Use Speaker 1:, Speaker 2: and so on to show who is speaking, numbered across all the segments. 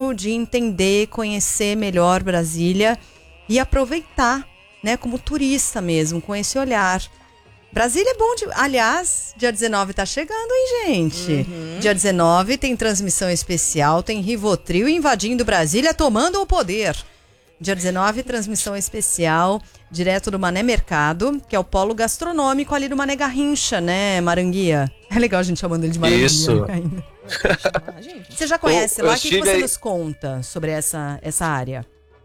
Speaker 1: momento de entender, conhecer melhor Brasília e aproveitar, né, como turista mesmo, com esse olhar. Brasília é bom de... Aliás, dia 19 tá chegando, hein, gente? Dia 19 tem transmissão especial, tem Rivotril invadindo Brasília, tomando o poder. Dia 19, transmissão especial, direto do Mané Mercado, que é o polo gastronômico ali do Mané Garrincha, né, Maranguia? É legal a gente chamando ele de Maranguia. Isso. Ainda. Você já conhece lá? O que você nos conta sobre essa área?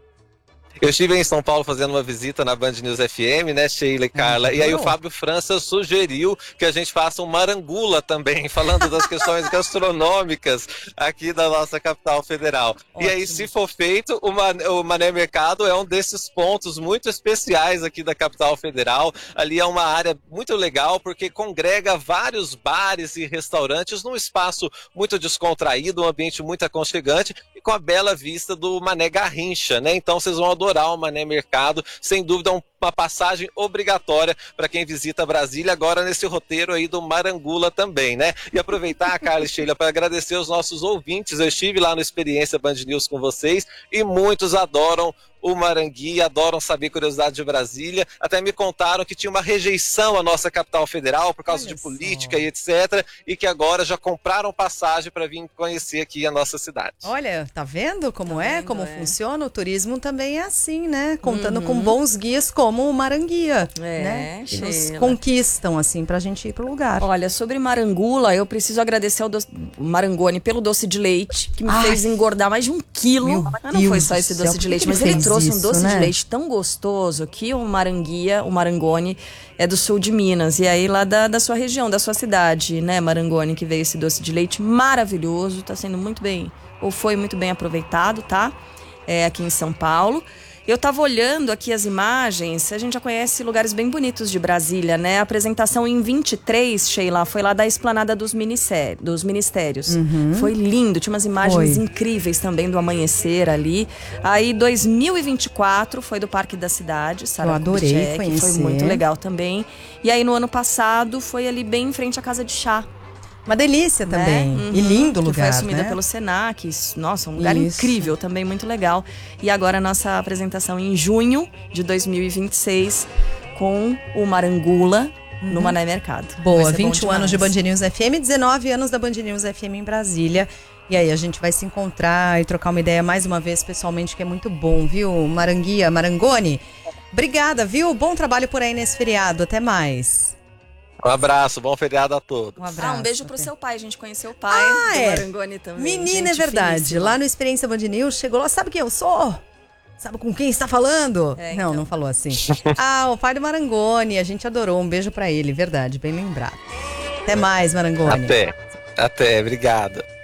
Speaker 2: Eu estive em São Paulo fazendo uma visita na Band News FM, né, Sheila e Carla? E aí o Fábio França sugeriu que a gente faça um Marangula também, falando das questões gastronômicas aqui da nossa capital federal. Ótimo. E aí, se for feito, o Mané Mercado é um desses pontos muito especiais aqui da capital federal. Ali é uma área muito legal, porque congrega vários bares e restaurantes num espaço muito descontraído, um ambiente muito aconchegante e com a bela vista do Mané Garrincha, né? Então vocês vão adorar o Mané Mercado, sem dúvida uma passagem obrigatória para quem visita Brasília, agora nesse roteiro aí do Marangula também, né? E aproveitar, Carla e Sheila, para agradecer os nossos ouvintes. Eu estive lá no Experiência Band News com vocês e muitos adoram o Marangui, adoram saber curiosidades de Brasília. Até me contaram que tinha uma rejeição à nossa capital federal por causa de política e etc. E que agora já compraram passagem para vir conhecer aqui a nossa cidade.
Speaker 1: Olha, tá vendo como como funciona? O turismo também é assim, né? Contando com bons guias como o Maranguia, né? Que nos conquistam, assim, pra gente ir pro lugar.
Speaker 3: Olha, sobre Marangula, eu preciso agradecer ao Marangoni pelo doce de leite, que me fez engordar mais de 1 quilo. Mas não foi só esse doce de leite, mas ele trouxe um doce de leite tão gostoso que o Maranguia, o Marangoni, é do sul de Minas. E aí lá da sua região, da sua cidade, né, Marangoni, que veio esse doce de leite maravilhoso. Tá sendo muito bem, ou foi muito bem aproveitado, tá? Aqui em São Paulo. Eu tava olhando aqui as imagens, a gente já conhece lugares bem bonitos de Brasília, né? A apresentação em 23, Sheila, foi lá da Esplanada dos Ministérios. Foi lindo, tinha umas imagens incríveis também do amanhecer ali. Aí 2024 foi do Parque da Cidade,
Speaker 1: eu adorei conhecer.
Speaker 3: Foi muito legal também. E aí no ano passado foi ali bem em frente à Casa de Chá.
Speaker 1: Uma delícia também. E lindo lugar,
Speaker 3: que foi assumida pelo Senac. Nossa, um lugar incrível também, muito legal. E agora a nossa apresentação em junho de 2026 com o Marangula no Mané Mercado.
Speaker 1: Boa, 21 anos de Band News FM, 19 anos da Band News FM em Brasília. E aí a gente vai se encontrar e trocar uma ideia mais uma vez pessoalmente, que é muito bom, viu? Maranguia, Marangoni. Obrigada, viu? Bom trabalho por aí nesse feriado. Até mais.
Speaker 2: Um abraço, bom feriado a todos.
Speaker 3: Um beijo pro seu pai, a gente conheceu o pai do Marangoni também.
Speaker 1: Menina, é verdade. Finíssima. Lá no Experiência Band News, chegou lá, sabe quem eu sou? Sabe com quem está falando? Então. Não falou assim. O pai do Marangoni, a gente adorou. Um beijo pra ele, verdade, bem lembrado. Até mais, Marangoni.
Speaker 2: Até, obrigado.